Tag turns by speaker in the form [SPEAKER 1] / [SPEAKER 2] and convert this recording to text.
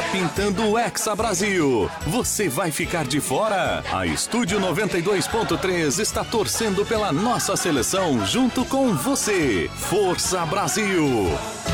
[SPEAKER 1] pintando o Hexa Brasil. Você vai ficar de fora? A Estúdio 92.3 está torcendo pela nossa seleção junto com você. Força Brasil!